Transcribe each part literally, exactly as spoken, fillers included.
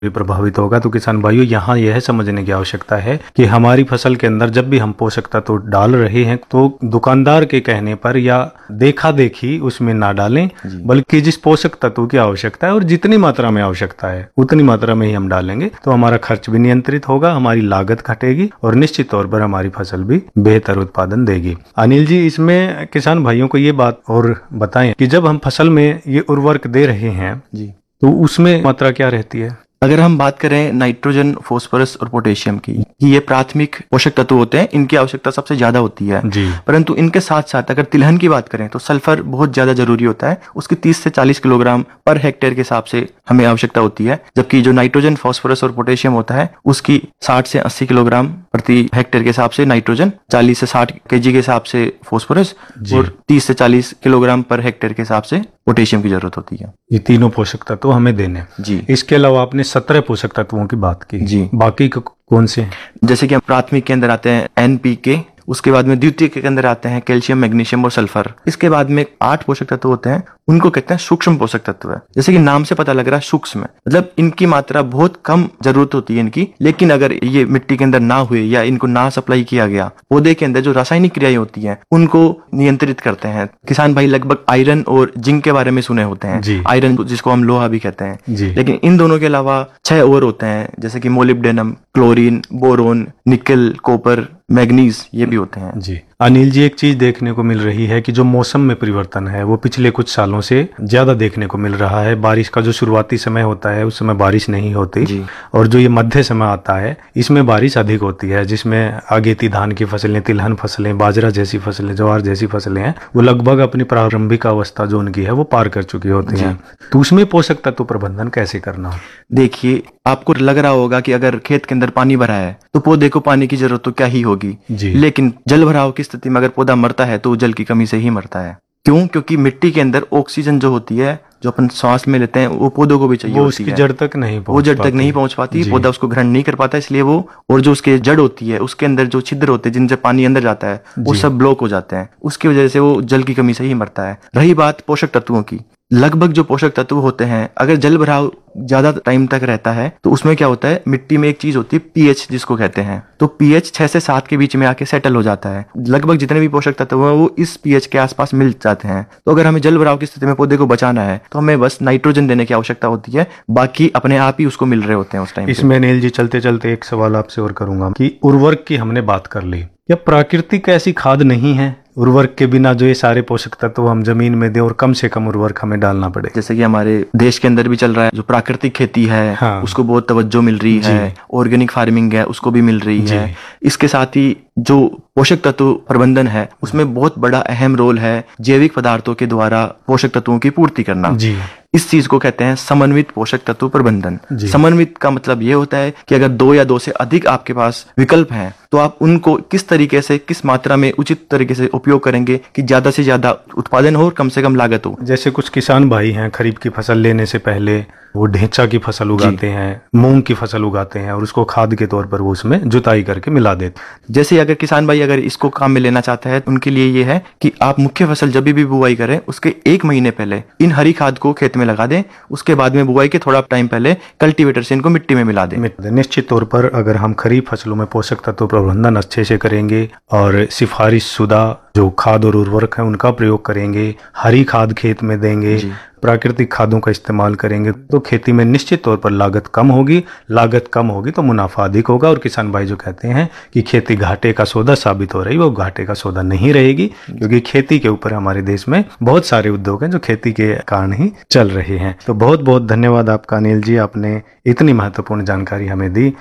भी प्रभावित होगा। तो किसान भाइयों, यहाँ यह समझने की आवश्यकता है कि हमारी फसल के अंदर जब भी हम पोषक तत्व डाल रहे हैं तो दुकानदार के कहने पर या देखा देखी उसमें ना डालें, बल्कि जिस पोषक तत्व की आवश्यकता है और जितनी मात्रा में आवश्यकता है उतनी मात्रा में ही हम डालेंगे, तो हमारा खर्च भी नियंत्रित होगा, हमारी लागत घटेगी और निश्चित तौर पर हमारी फसल भी बेहतर उत्पादन देगी। अनिल जी, इसमें किसान भाइयों को ये बात और बताएं कि जब हम फसल में ये उर्वरक दे रहे हैं जी, तो उसमें मात्रा क्या रहती है? अगर हम बात करें नाइट्रोजन, फास्फोरस और पोटेशियम की, ये प्राथमिक पोषक तत्व होते हैं, इनकी आवश्यकता सबसे ज्यादा होती है जी। परंतु इनके साथ साथ अगर तिलहन की बात करें तो सल्फर बहुत ज्यादा जरूरी होता है। उसकी तीस से चालीस किलोग्राम पर हेक्टेयर के हिसाब से हमें आवश्यकता होती है, जबकि जो नाइट्रोजन, फास्फोरस और पोटेशियम होता है उसकी साठ से अस्सी किलोग्राम प्रति हेक्टेयर के हिसाब से नाइट्रोजन, चालीस से साठ केजी के हिसाब से फास्फोरस और तीस से चालीस किलोग्राम पर हेक्टेयर के हिसाब से पोटेशियम की जरूरत होती है। ये तीनों पोषक तत्व हमें देने जी। इसके अलावा आपने सत्रह पोषक तत्वों की बात की जी। बाकी कौन से? जैसे कि हम प्राथमिक के अंदर आते हैं एन पी के, उसके बाद में द्वितीयक के अंदर आते हैं कैल्शियम, मैग्नीशियम और सल्फर। इसके बाद में आठ पोषक तत्व होते हैं, उनको कहते हैं सूक्ष्म पोषक तत्व। जैसे कि नाम से पता लग रहा है सूक्ष्म, मतलब इनकी मात्रा बहुत कम जरूरत होती है इनकी, लेकिन अगर ये मिट्टी के अंदर ना हुए या इनको ना सप्लाई किया गया, पौधे के अंदर जो रासायनिक क्रियाएं होती हैं उनको नियंत्रित करते हैं। किसान भाई लगभग आयरन और जिंक के बारे में सुने होते हैं, आयरन जिसको हम लोहा भी कहते हैं, लेकिन इन दोनों के अलावा छह और होते हैं, जैसे कि मोलिब्डेनम, क्लोरीन, बोरोन, निकल, कॉपर, मैग्नीज, ये भी होते हैं। जी। अनिल जी, एक चीज देखने को मिल रही है कि जो मौसम में परिवर्तन है वो पिछले कुछ सालों से ज्यादा देखने को मिल रहा है। बारिश का जो शुरुआती समय होता है उस समय बारिश नहीं होती जी। और जो ये मध्य समय आता है इसमें बारिश अधिक होती है, जिसमें अगेती धान की फसलें, तिलहन फसलें, बाजरा जैसी फसलें, ज्वार जैसी फसलें हैं, वो लगभग अपनी प्रारंभिक अवस्था जो उनकी है वो पार कर चुकी होती है। तो उसमें पोषक तत्व प्रबंधन कैसे करना? देखिए, आपको लग रहा होगा कि अगर खेत के अंदर पानी भरा है तो पौधे को पानी की जरूरत तो क्या ही होगी, लेकिन जल भराव की स्थिति में अगर पौधा मरता है तो जल की कमी से ही मरता है। क्यों? क्योंकि मिट्टी के अंदर ऑक्सीजन जो होती है, जो अपन सांस में लेते हैं, वो पौधों को भी चाहिए वो होती उसकी है। जड़ तक नहीं पहुंच वो जड़ तक नहीं पहुंच पाती, पौधा उसको ग्रहण नहीं कर पाता, इसलिए वो, और जो उसके जड़ होती है उसके अंदर जो छिद्र होते हैं जिनसे पानी अंदर जाता है वो सब ब्लॉक हो जाते हैं, उसकी वजह से वो जल की कमी से ही मरता है। रही बात पोषक तत्वों की, लगभग जो पोषक तत्व होते हैं, अगर जल भराव ज्यादा टाइम तक रहता है तो उसमें क्या होता है, मिट्टी में एक चीज होती है पीएच जिसको कहते हैं, तो पीएच छह से सात के बीच में आके सेटल हो जाता है। लगभग जितने भी पोषक तत्व हैं वो इस पीएच के आसपास मिल जाते हैं। तो अगर हमें जल भराव की स्थिति में पौधे को बचाना है तो हमें बस नाइट्रोजन देने की आवश्यकता होती है, बाकी अपने आप ही उसको मिल रहे होते हैं उस टाइम। इसमें अनिल जी चलते चलते एक सवाल आपसे और करूंगा कि उर्वरक की हमने बात कर ली, या प्राकृतिक ऐसी खाद नहीं है उर्वरक के बिना जो ये सारे पोषक तत्व हम जमीन में दें और कम से कम उर्वरक हमें डालना पड़े? जैसे कि हमारे देश के अंदर भी चल रहा है, जो प्राकृतिक खेती है हाँ। उसको बहुत तवज्जो मिल रही है, ऑर्गेनिक फार्मिंग है उसको भी मिल रही है। इसके साथ ही जो पोषक तत्व प्रबंधन है उसमें बहुत बड़ा अहम रोल है जैविक पदार्थों के द्वारा पोषक तत्वों की पूर्ति करना। जी। इस चीज को कहते हैं समन्वित पोषक तत्व प्रबंधन। समन्वित का मतलब ये होता है कि अगर दो या दो से अधिक आपके पास विकल्प हैं तो आप उनको किस तरीके से, किस मात्रा में उचित तरीके से उपयोग करेंगे कि ज्यादा से ज्यादा उत्पादन हो और कम से कम लागत हो। जैसे कुछ किसान भाई हैं, खरीफ की फसल लेने से पहले वो ढेंचा की फसल उगाते हैं, मूंग की फसल उगाते हैं और उसको खाद के तौर पर वो उसमें जुताई करके मिला देते। जैसे अगर किसान भाई अगर इसको काम में लेना चाहता है तो उनके लिए ये है कि आप मुख्य फसल जब भी बुआई करें उसके एक महीने पहले इन हरी खाद को खेत में लगा दें, उसके बाद में बुआई के थोड़ा टाइम पहले कल्टीवेटर से इनको मिट्टी में मिला दें। निश्चित तौर पर अगर हम खरीफ फसलों में पोषक तत्व प्रबंधन अच्छे से करेंगे और सिफारिश शुदा जो खाद और उर्वरक है उनका प्रयोग करेंगे, हरी खाद खेत में देंगे, प्राकृतिक खादों का इस्तेमाल करेंगे, तो खेती में निश्चित तौर पर लागत कम होगी। लागत कम होगी तो मुनाफा अधिक होगा। और किसान भाई जो कहते हैं कि खेती घाटे का सौदा साबित हो रही, वो घाटे का सौदा नहीं रहेगी, क्योंकि खेती के ऊपर हमारे देश में बहुत सारे उद्योग हैं जो खेती के कारण ही चल रहे हैं। तो बहुत बहुत धन्यवाद आपका अनिल जी, आपने इतनी महत्वपूर्ण जानकारी हमें दी।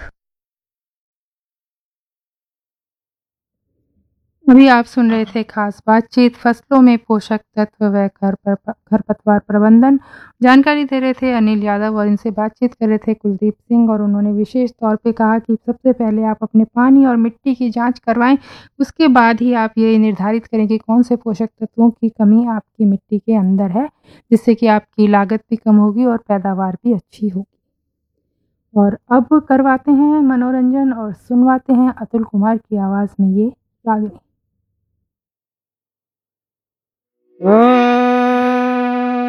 अभी आप सुन रहे थे खास बातचीत फसलों में पोषक तत्व व खरपतवार प्रबंधन। जानकारी दे रहे थे अनिल यादव और इनसे बातचीत कर रहे थे कुलदीप सिंह। और उन्होंने विशेष तौर पे कहा कि सबसे पहले आप अपने पानी और मिट्टी की जांच करवाएं, उसके बाद ही आप ये निर्धारित करें कि कौन से पोषक तत्वों की कमी आपकी मिट्टी के अंदर है, जिससे कि आपकी लागत भी कम होगी और पैदावार भी अच्छी होगी। और अब करवाते हैं मनोरंजन और सुनवाते हैं अतुल कुमार की आवाज़ में ये रागिनी।